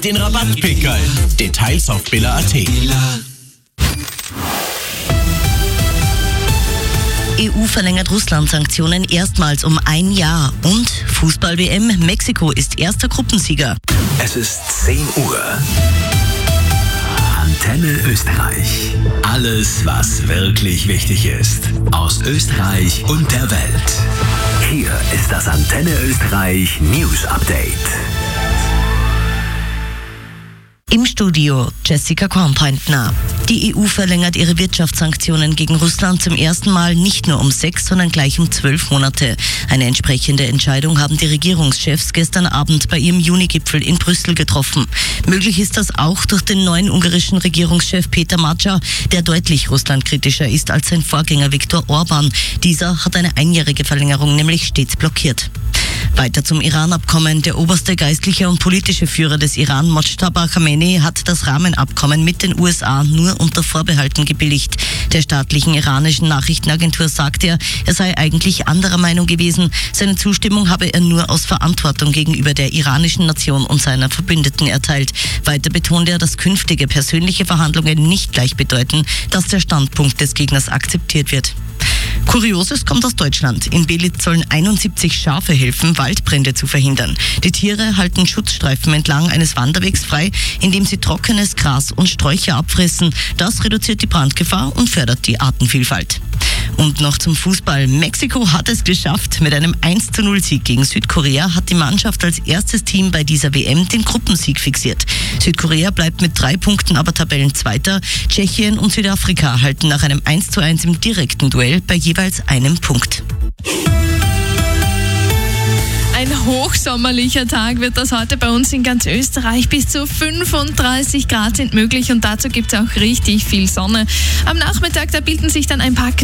Den Rabattpickerl. Details auf billa.at. EU verlängert Russland-Sanktionen erstmals um 1 Jahr. Und Fußball-WM, Mexiko ist erster Gruppensieger. Es ist 10 Uhr. Antenne Österreich. Alles, was wirklich wichtig ist. Aus Österreich und der Welt. Hier ist das Antenne Österreich News Update. Im Studio Jessica Kornpointner. Die EU verlängert ihre Wirtschaftssanktionen gegen Russland zum ersten Mal nicht nur um 6, sondern gleich um 12 Monate. Eine entsprechende Entscheidung haben die Regierungschefs gestern Abend bei ihrem Junigipfel in Brüssel getroffen. Möglich ist das auch durch den neuen ungarischen Regierungschef Peter Magyar, der deutlich russlandkritischer ist als sein Vorgänger Viktor Orban. Dieser hat eine einjährige Verlängerung nämlich stets blockiert. Weiter zum Iran-Abkommen. Der oberste geistliche und politische Führer des Iran, Mojtaba Khamenei, hat das Rahmenabkommen mit den USA nur unter Vorbehalten gebilligt. Der staatlichen iranischen Nachrichtenagentur sagt er sei eigentlich anderer Meinung gewesen. Seine Zustimmung habe er nur aus Verantwortung gegenüber der iranischen Nation und seiner Verbündeten erteilt. Weiter betont er, dass künftige persönliche Verhandlungen nicht gleich bedeuten, dass der Standpunkt des Gegners akzeptiert wird. Kurioses kommt aus Deutschland. In Belitz sollen 71 Schafe helfen, Waldbrände zu verhindern. Die Tiere halten Schutzstreifen entlang eines Wanderwegs frei, indem sie trockenes Gras und Sträucher abfressen. Das reduziert die Brandgefahr und fördert die Artenvielfalt. Und noch zum Fußball. Mexiko hat es geschafft. Mit einem 1:0-Sieg gegen Südkorea hat die Mannschaft als erstes Team bei dieser WM den Gruppensieg fixiert. Südkorea bleibt mit 3 Punkten aber Tabellenzweiter. Tschechien und Südafrika halten nach einem 1:1 im direkten Duell bei jeweils einem Punkt. Ein hochsommerlicher Tag wird das heute bei uns in ganz Österreich. Bis zu 35 Grad sind möglich und dazu gibt es auch richtig viel Sonne. Am Nachmittag, da bilden sich dann ein paar